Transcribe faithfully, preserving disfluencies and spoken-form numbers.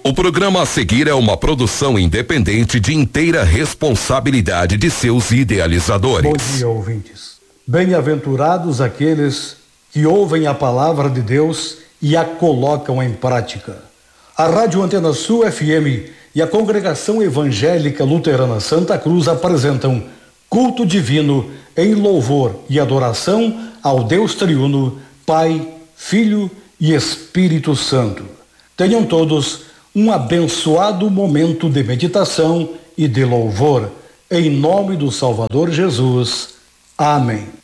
O programa a seguir é uma produção independente de inteira responsabilidade de seus idealizadores. Bom dia, ouvintes. Bem-aventurados aqueles que ouvem a palavra de Deus e a colocam em prática. A Rádio Antena Sul F M e a Congregação Evangélica Luterana Santa Cruz apresentam culto divino em louvor e adoração ao Deus triuno, Pai, Filho e Espírito Santo. Tenham todos um abençoado momento de meditação e de louvor, em nome do Salvador Jesus. Amém.